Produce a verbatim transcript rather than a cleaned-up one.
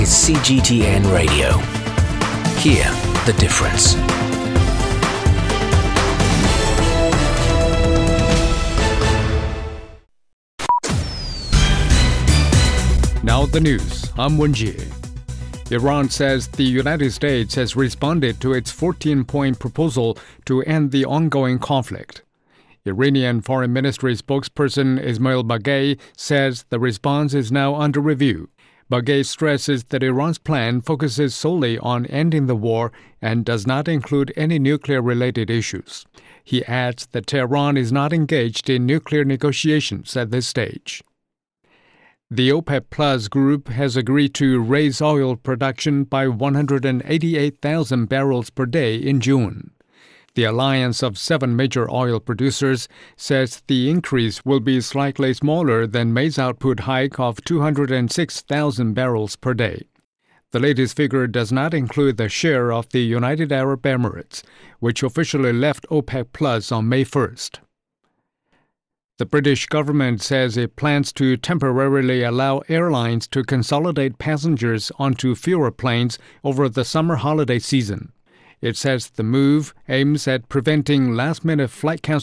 is C G T N Radio. Hear the difference. Now the news. I'm Wenjie. Iran says the United States has responded to its fourteen-point proposal to end the ongoing conflict. Iranian Foreign Ministry spokesperson Ismail Baghei says the response is now under review. Baghei stresses that Iran's plan focuses solely on ending the war and does not include any nuclear-related issues. He adds that Tehran is not engaged in nuclear negotiations at this stage. The OPEC Plus group has agreed to raise oil production by one hundred eighty-eight thousand barrels per day in June. The alliance of seven major oil producers says the increase will be slightly smaller than May's output hike of two hundred six thousand barrels per day. The latest figure does not include the share of the United Arab Emirates, which officially left OPEC Plus on May first. The British government says it plans to temporarily allow airlines to consolidate passengers onto fewer planes over the summer holiday season. It says the move aims at preventing last-minute flight cancellations